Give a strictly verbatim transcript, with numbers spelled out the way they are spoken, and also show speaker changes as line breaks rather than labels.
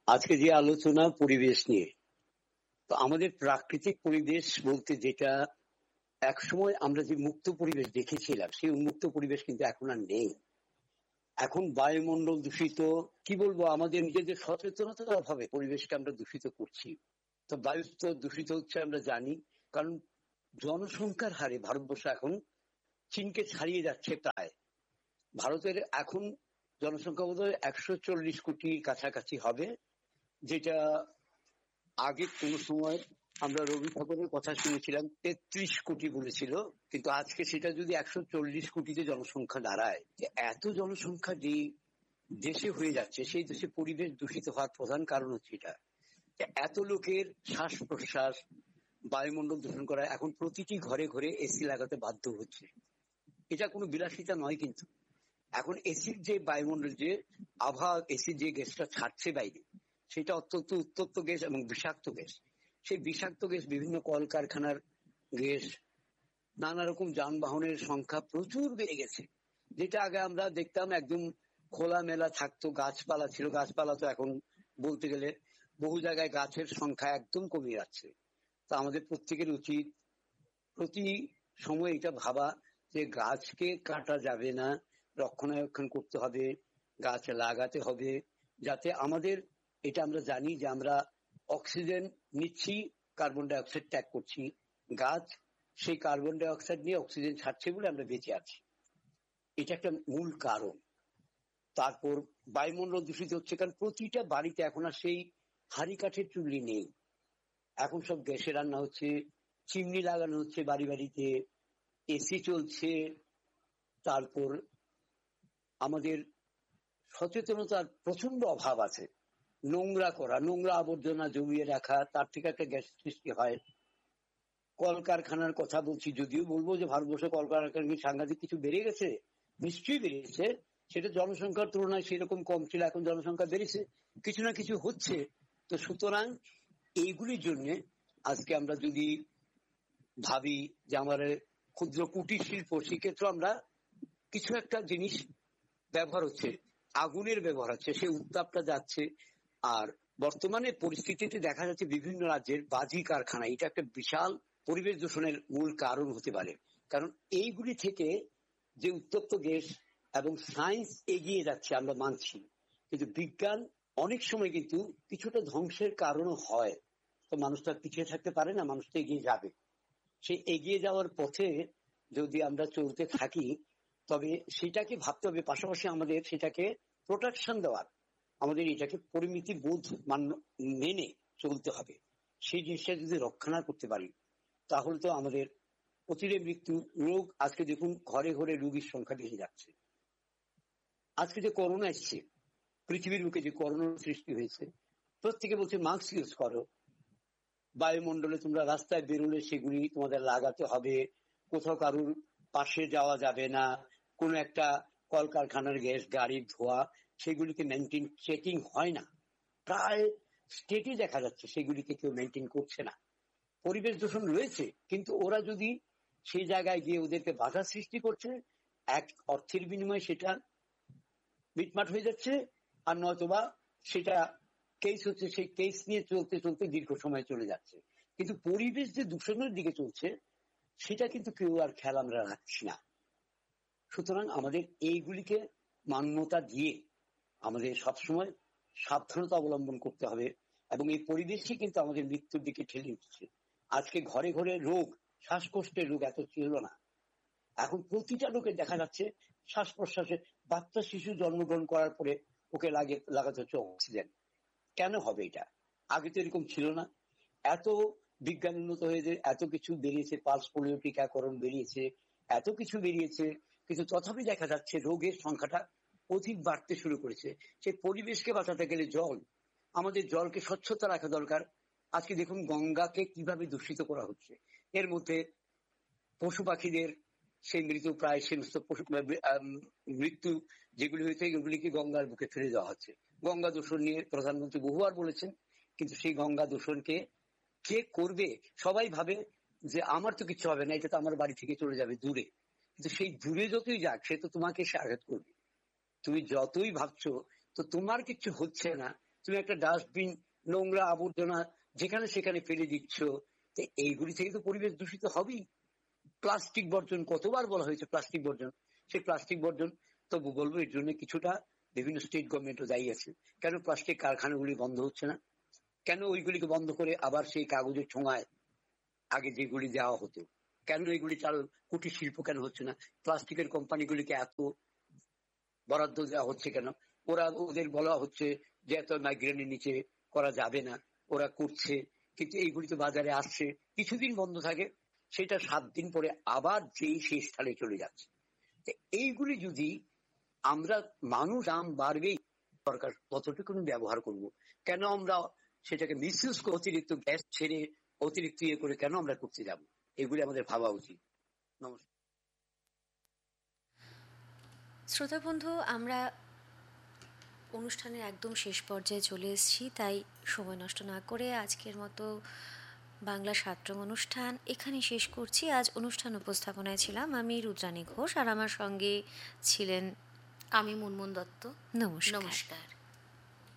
আজকে যে আলোচনা পরিবেশ নিয়ে, তো আমাদের প্রাকৃতিক পরিবেশ বলতে যেটা একসময় আমরা যে মুক্ত পরিবেশ দেখেছিলাম, সেই উন্মুক্ত পরিবেশ কিন্তু এখন আর নেই। এখন বায়ুমণ্ডল দূষিত, কি বলবো, আমাদের নিজেদের সচেতনতার অভাবে পরিবেশকে আমরা দূষিত করছি। তো বায়ু স্তর দূষিত হচ্ছে আমরা জানি, কারণ জনসংখ্যার হারে ভারতবর্ষ এখন চীনকে ছাড়িয়ে যাচ্ছে প্রায়। ভারতের এখন জনসংখ্যা বোধহয় একশো চল্লিশ কোটির কাছাকাছি হবে, যেটা আগে কোন সময় আমরা রবি ঠাকুরের কথা শুনেছিলাম তেত্রিশ কোটি বলেছিল, কিন্তু আজকে সেটা যদি একশো চল্লিশ কোটিতে জনসংখ্যা দাঁড়ায়, যে এত জনসংখ্যা যে দেশে হয়ে যাচ্ছে, সেই দেশে পরিবেশ দূষিত হওয়ার প্রধান কারণ হচ্ছে এটা। যে এত লোকের শ্বাস প্রশ্বাস, বায়ুমণ্ডল দূষণ করা, এখন প্রতিটি ঘরে ঘরে এসি লাগাতে বাধ্য হচ্ছে। এটা কোনো বিলাসিতা নয়, কিন্তু এখন এসির যে বায়ুমণ্ডল, যে আবহাওয়া, এসির যে গ্যাসটা ছাড়ছে বাইরে, সেটা অত্যন্ত উত্তপ্ত গ্যাস এবং বিষাক্ত গ্যাস। সেই বিষাক্ত গ্যাস বিভিন্ন কলকারখানার গ্যাস, নানা রকম যানবাহনের সংখ্যা প্রচুর বেড়ে গেছে। যেটা আগে আমরা দেখতাম একদম খোলামেলা থাকতো, গাছপালা ছিল, গাছপালা তো এখন বলতে গেলে বহু জায়গায় গাছের সংখ্যা একদম কমে যাচ্ছে। তা আমাদের প্রত্যেকের উচিত প্রতি সময় এটা ভাবা যে গাছকে কাটা যাবে না, রক্ষণাবেক্ষণ করতে হবে, গাছ লাগাতে হবে, যাতে আমাদের, এটা আমরা জানি যে আমরা অক্সিজেন নিচ্ছি, কার্বন ডাই অক্সাইড ত্যাগ করছি, গাছ সেই কার্বন ডাই অক্সাইড নিয়ে অক্সিজেন ছাড়ছে বলে আমরা বেঁচে আছি। এটা একটা মূল কারণ। তারপর বায়ুমণ্ডল দূষিত হচ্ছে কারণ প্রতিটা বাড়িতে এখন আর সেই হাড়ি কাঠের চুল্লি নেই, এখন সব গ্যাসে রান্না হচ্ছে, চিমনি লাগানো হচ্ছে বাড়ি বাড়িতে, এসি চলছে। তারপর আমাদের সচেতনতার প্রচন্ড অভাব আছে। নোংরা করা, নোংরা আবর্জনা জমিয়ে রাখা, তার থেকে একটা গ্যাস সৃষ্টি হয়। কলকারখানার কথা বলছি, যদিও বলবো যে ভারতবর্ষে কলকারখানা সাংঘাতিক কিছু বেড়ে গেছে, নিশ্চয়ই বেড়েছে, সেটা জনসংখ্যার তুলনায় সেরকম কম ছিল, এখন জনসংখ্যা বেড়েছে, কিছু না কিছু হচ্ছে। তো সুতরাং এইগুলির জন্য আজকে আমরা যদি ভাবি যে আমার ক্ষুদ্র কুটির শিল্প, সেক্ষেত্রে আমরা কিছু একটা জিনিস ব্যবহার হচ্ছে, আগুনের ব্যবহার হচ্ছে, সেই উত্তাপটা যাচ্ছে। আর বর্তমানে পরিস্থিতিতে দেখা যাচ্ছে বিভিন্ন রাজ্যের বাজি কারখানা, এটা একটা বিশাল পরিবেশ দূষণের মূল কারণ হতে পারে। কারণ এইগুলি থেকে যে উত্তপ্ত গ্যাস, এবং সায়েন্স এগিয়ে যাচ্ছে আমরা মানছি, কিন্তু বিজ্ঞান অনেক সময় কিন্তু কিছুটা ধ্বংসের কারণও হয়। তো মানুষটা পিছিয়ে থাকতে পারে না, মানুষটা এগিয়ে যাবে। সেই এগিয়ে যাওয়ার পথে যদি আমরা চলতে থাকি, তবে সেটাকে ভাবতে হবে, পাশাপাশি আমাদের সেটাকে প্রোটেকশন দেওয়ার, আমাদের এটাকে পরিমিতি বোধ মান্য মেনে চলতে হবে। সেই জিনিসটা যদি রক্ষা না করতে পারি, তাহলে তো আমাদের অচিরে মৃত্যু, রোগ, আজকে দেখুন ঘরে ঘরে রোগীর সংখ্যা বেড়ে যাচ্ছে। আজকে যে করোনা এসছে, পৃথিবীর বুকে যে করোনা সৃষ্টি হয়েছে, প্রত্যেকে বলছে মাস্ক ইউজ করো, বায়ুমণ্ডলে তোমরা রাস্তায় বেরোলে সেগুলি তোমাদের লাগাতে হবে, কোথাও কারুর পাশে যাওয়া যাবে না, কোন একটা কলকারখানার গ্যাস, গাড়ির ধোঁয়া, সেগুলিকে মেনটেন চেকিং হয় না। প্রায় স্টেটে দেখা যাচ্ছে সেগুলিকে কেউ মেনটেন করছে না। পরিবেশ দূষণ রয়েছে, কিন্তু ওরা যদি সেই জায়গায় গিয়ে ওদেরকে বাধা সৃষ্টি করছে, এক অর্থের বিনিময়ে সেটা মিটমাট হয়ে যাচ্ছে, আর নয়তোবা সেটা কেস হচ্ছে, সেই কেস নিয়ে চলতে চলতে দীর্ঘ সময় চলে যাচ্ছে। কিন্তু পরিবেশ যে দূষণের দিকে চলছে, সেটা কিন্তু কেউ আর খেয়াল আমরা রাখছি না। সুতরাং আমাদের এইগুলিকে মান্যতা দিয়ে আমাদের সবসময় সাবধানতা অবলম্বন করতে হবে, এবং এই পরিবেশই কিন্তু আমাদের মৃত্যুর দিকে ঠেলে দিচ্ছে। আজকে ঘরে ঘরে রোগ, শ্বাসকষ্টের রোগ এত ছিল না, এখন প্রতিটা লোকের দেখা যাচ্ছে শ্বাস প্রশ্বাসে, বাচ্চা শিশু জন্মগ্রহণ করার পরে ওকে লাগে লাগাতে হচ্ছে অক্সিজেন। কেন হবে এটা? আগে তো এরকম ছিল না। এত বিজ্ঞান উন্নত হয়েছে, এত কিছু বেরিয়েছে, পালস পোলিও টিকাকরণ বেরিয়েছে, এত কিছু বেরিয়েছে, কিন্তু তথাপি দেখা যাচ্ছে রোগের সংখ্যাটা অধিক বাড়তে শুরু করেছে। সেই পরিবেশকে বাঁচাতে গেলে জল, আমাদের জলকে স্বচ্ছতা রাখা দরকার। আজকে দেখুন গঙ্গাকে কিভাবে দূষিত করা হচ্ছে, এর মধ্যে পশু পাখিদের সেই মৃত প্রায় সমস্ত পশু মৃত্যু যেগুলি হয়েছে, এগুলিকে গঙ্গার বুকে ফেলে দেওয়া হচ্ছে। গঙ্গা দূষণ নিয়ে প্রধানমন্ত্রী বহুবার বলেছেন, কিন্তু সেই গঙ্গা দূষণকে কে করবে? সবাই ভাবে যে আমার তো কিছু হবে না, এটা তো আমার বাড়ি থেকে চলে যাবে দূরে, কিন্তু সেই দূরে যতই যাক, সে তো তোমাকে সে আঘাত করবে। তুমি যতই ভাবছো তো তোমার কিছু হচ্ছে না, তো তুমি একটা ডাস্টবিন নোংরা আবর্জনা যেখানে সেখানে ফেলে দিচ্ছ, তো এইগুলি থেকে তো পরিবেশ দূষিত হবেই। প্লাস্টিক বর্জন, কতবার বলা হয়েছে প্লাস্টিক বর্জন, সেই প্লাস্টিক বর্জন তবু বলবো এর জন্য কিছুটা বিভিন্ন স্টেট গভর্নমেন্টও দায়ী আছে। কেন প্লাস্টিক কারখানাগুলি বন্ধ হচ্ছে না? কেন ওইগুলিকে বন্ধ করে আবার সেই কাগজের ঠোঙায় আগে যেগুলি দেওয়া হতো, কেন এগুলি চালু কুটির শিল্প কেন হচ্ছে না? প্লাস্টিকের কোম্পানিগুলিকে এত বরাদ্দ দেওয়া হচ্ছে কেন? ওরা ওদের বলা হচ্ছে যে এত মাইগ্রেনের নিচে করা যাবে না, ওরা করছে, কিন্তু এইগুলি তো বাজারে আসছে, কিছুদিন বন্ধ থাকে, সেটা সাত দিন পরে আবার যেই সেই স্থানে চলে যাচ্ছে। এইগুলি যদি আমরা, মানুষ দাম বাড়বেই, সরকার ততটুকু ব্যবহার করব, কেন আমরা সেটাকে মিসইউজ করে অতিরিক্ত গ্যাস ছেড়ে অতিরিক্ত ইয়ে করে কেন আমরা করতে যাব? এগুলি আমাদের ভাবা উচিত। নমস্কার।
শ্রোতা বন্ধু, আমরা অনুষ্ঠানের একদম শেষ পর্যায়ে চলে এসেছি, তাই সময় নষ্ট না করে আজকের মতো বাংলা সাতরং অনুষ্ঠান এখানে শেষ করছি। আজ অনুষ্ঠান উপস্থাপনায় ছিলাম আমি রুদ্রাণী ঘোষ, আর আমার সঙ্গে ছিলেন
আমি মুনমুন দত্ত।
নমস্কার।
নমস্কার।